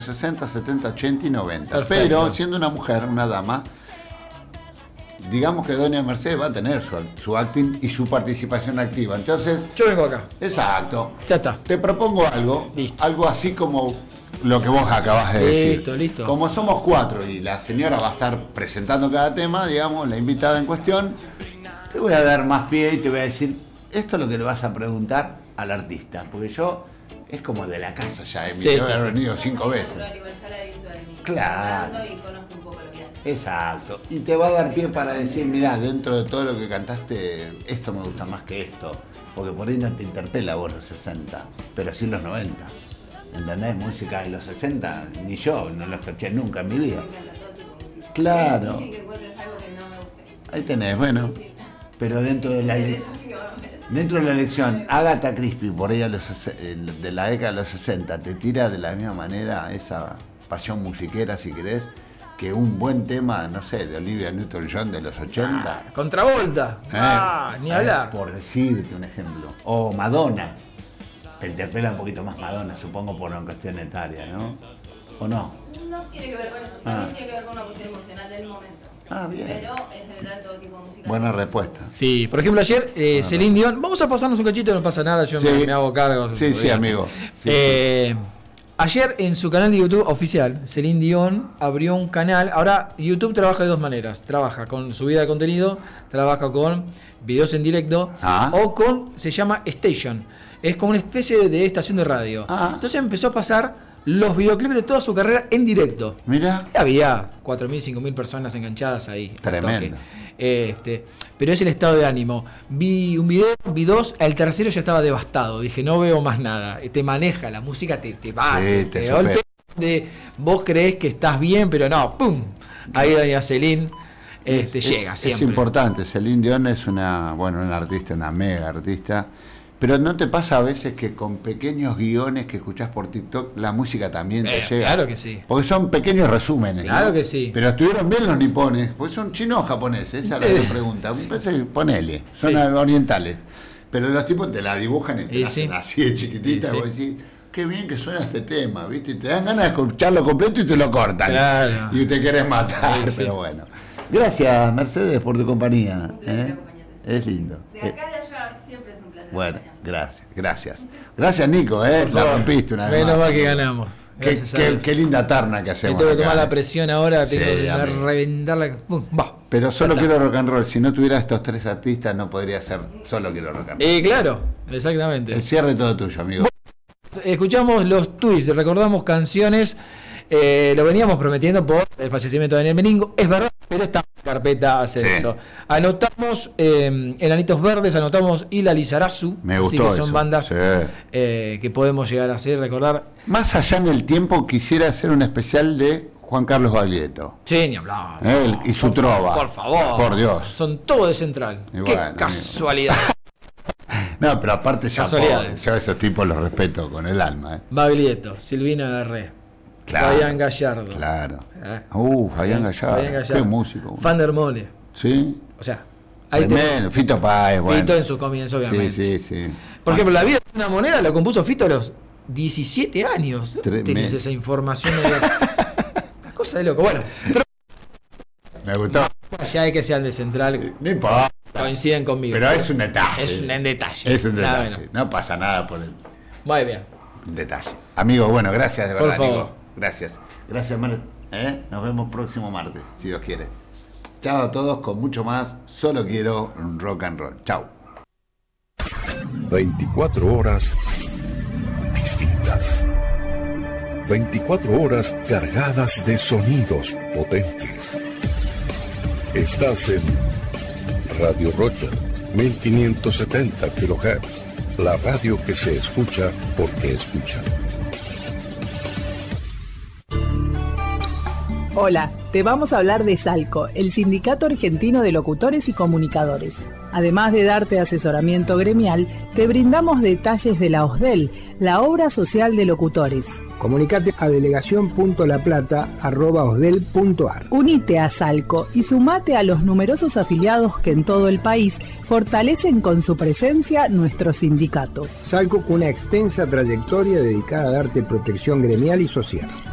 60, 70, 80 y 90. Perfecto. Pero siendo una mujer, una dama, digamos que doña Mercedes va a tener su acting y su participación activa. Entonces, Yo vengo acá. exacto. Ya está. Te propongo algo, Listo. algo así como lo que vos acabas de decir. Listo, listo. Como somos 4 y la señora va a estar presentando cada tema, digamos, la invitada en cuestión, te voy a dar más pie y te voy a decir, esto es lo que le vas a preguntar al artista, porque yo es como de la casa ya, me Sí, he sí, venido 5 veces. Ya la he visto de mí. Claro. Cantando y conozco un poco lo que hace. Exacto. Y te va a dar pie para decir, mirá, dentro de todo lo que cantaste, esto me gusta más que esto. Porque por ahí no te interpela a vos los 60, pero sí los 90. ¿Entendés? Música de los 60, ni yo, no lo escuché nunca en mi vida. Me encanta todo tipo de música. Claro. Es difícil que encuentres algo que no me guste. Ahí tenés, bueno. Pero dentro de la elección, Agatha Christie, por ahí de la década de los 60, te tira de la misma manera esa pasión musiquera, si querés, que un buen tema, no sé, de Olivia Newton-John de los 80. Contravolta. Ni hablar. Por decirte un ejemplo. O Madonna. Te interpela un poquito más Madonna, supongo, por una cuestión etaria, ¿no? ¿O no? No tiene que ver con eso. También tiene que ver con una cuestión emocional del momento. Ah, bien. Pero en general todo tipo de música. Buena respuesta. Sí, por ejemplo, ayer Celine Dion. Vamos a pasarnos un cachito, no pasa nada, yo Sí. me hago cargo. Sí, sí, amigo. Sí, Ayer en su canal de YouTube oficial, Celine Dion abrió un canal. Ahora, YouTube trabaja de dos maneras. Trabaja con subida de contenido, trabaja con videos en directo o con, se llama Station. Es como una especie de estación de radio. Entonces empezó a pasar los videoclips de toda su carrera en directo. Mira. Había 4.000, 5.000 personas enganchadas ahí. Tremendo. Pero es el estado de ánimo. Vi un video, vi dos, el tercero ya estaba devastado. Dije, no veo más nada. Te maneja, la música te va, Sí, te te golpea. Vos creés que estás bien, pero no, ¡pum! Ahí doña Celine llega siempre. Es importante, Celine Dion es una artista, una mega artista. Pero ¿no te pasa a veces que con pequeños guiones que escuchás por TikTok, la música también te llega? Claro que sí. Porque son pequeños resúmenes. Claro, ¿no? Que sí. Pero estuvieron bien los nipones, porque son chinos o japoneses, esa es la pregunta. Ponele, son orientales. Pero los tipos te la dibujan y te la hacen así de chiquitita, y vos decís, qué bien que suena este tema, ¿viste? Y te dan ganas de escucharlo completo y te lo cortan. Claro. Y te querés matar, pero bueno. Gracias, Mercedes, por tu compañía. Es lindo. De acá de allá siempre es un placer. Bueno, gracias. Gracias, Nico, la rompiste una vez Menos más. mal que ganamos. Qué linda terna que hacemos. Me tengo que tomar acá, la presión ahora, tengo que amigo. reventarla. Va. Pero solo quiero rock and roll. Si no tuviera estos tres artistas, no podría ser solo quiero rock and roll. Claro, exactamente. El cierre todo tuyo, amigo. Escuchamos los tweets, recordamos canciones. Lo veníamos prometiendo por el fallecimiento de Daniel Meningo. Es verdad, pero está en carpeta hacer eso. Anotamos Enanitos Verdes, anotamos Ila Lizarazu. Me gustó que son eso. bandas que podemos llegar a hacer, recordar. Más allá en el tiempo, quisiera hacer un especial de Juan Carlos Baglietto. Sí, ni hablar. Y su trova. Por favor. Por Dios. Son todos de Central. Y Qué bueno, casualidad. No, pero aparte yo Casualidades. a esos tipos los respeto con el alma. Baglietto, Silvina Garré. Claro, Fabián Gallardo. Claro. Fabián Gallardo. Qué músico. Fander Mole. Sí. O sea, ahí tremendo. Fito Páez, bueno. Fito en su comienzo, obviamente. Sí. Por ejemplo, La vida de una moneda lo compuso Fito a los 17 años. Tienes esa información. Una cosa de loco. Bueno, me gustó. Ya hay que sean de Central. No importa. Coinciden conmigo. Pero es un detalle. Es un detalle. Es un detalle. No pasa nada por el. Muy bien. Un detalle. Amigo, bueno, gracias de verdad, por favor. Nico. Gracias. Gracias, Nos vemos próximo martes, si Dios quiere. Chao a todos con mucho más. Solo quiero rock and roll. Chao. 24 horas distintas. 24 horas cargadas de sonidos potentes. Estás en Radio Rocha, 1570 kHz. La radio que se escucha porque escucha. Hola, te vamos a hablar de Salco, el Sindicato Argentino de Locutores y Comunicadores. Además de darte asesoramiento gremial, te brindamos detalles de la OSDEL, la Obra Social de Locutores. Comunicate a delegación.laplata@osdel.ar. Unite a Salco y sumate a los numerosos afiliados que en todo el país fortalecen con su presencia nuestro sindicato. Salco, con una extensa trayectoria dedicada a darte protección gremial y social.